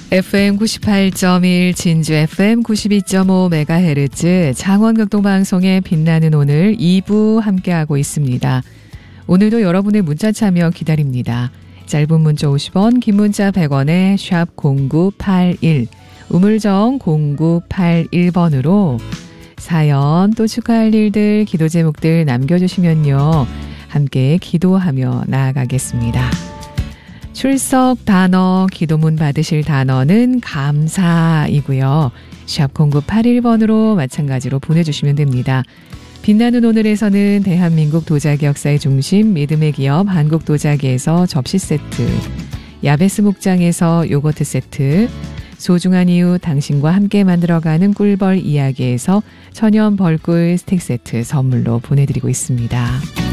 FM 98.1 진주 FM 92.5MHz 창원극동방송의 빛나는 오늘 2부 함께하고 있습니다. 오늘도 여러분의 문자 참여 기다립니다. 짧은 문자 50원, 긴 문자 100원에 샵 0981, 우물정 0981번으로 사연 또 축하할 일들, 기도 제목들 남겨주시면요. 함께 기도하며 나아가겠습니다. 출석 단어, 기도문 받으실 단어는 감사이고요. 샵 0981번으로 마찬가지로 보내주시면 됩니다. 빛나는 오늘에서는 대한민국 도자기 역사의 중심 믿음의 기업 한국도자기에서 접시 세트, 야베스 목장에서 요거트 세트, 소중한 이유 당신과 함께 만들어가는 꿀벌 이야기에서 천연 벌꿀 스틱 세트 선물로 보내드리고 있습니다.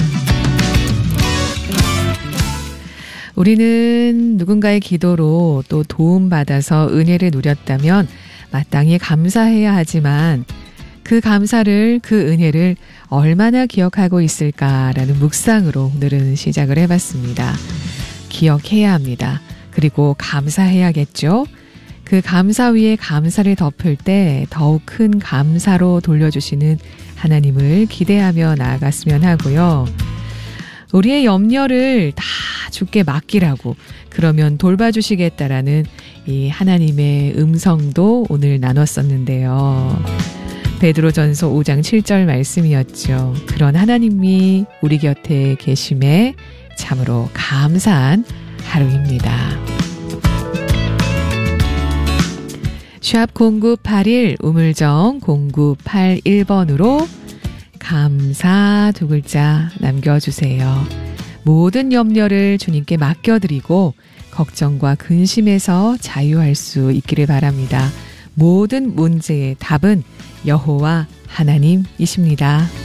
우리는 누군가의 기도로 또 도움받아서 은혜를 누렸다면 마땅히 감사해야 하지만 그 감사를, 그 은혜를 얼마나 기억하고 있을까라는 묵상으로 오늘은 시작을 해봤습니다. 기억해야 합니다. 그리고 감사해야겠죠? 그 감사 위에 감사를 덮을 때 더욱 큰 감사로 돌려주시는 하나님을 기대하며 나아갔으면 하고요. 우리의 염려를 다 주께 맡기라고, 그러면 돌봐주시겠다라는 이 하나님의 음성도 오늘 나눴었는데요. 베드로전서 5장 7절 말씀이었죠. 그런 하나님이 우리 곁에 계심에 참으로 감사한 하루입니다. 샵 0981 우물정 0981번으로 감사 두 글자 남겨주세요. 모든 염려를 주님께 맡겨드리고 걱정과 근심에서 자유할 수 있기를 바랍니다. 모든 문제의 답은 여호와 하나님이십니다.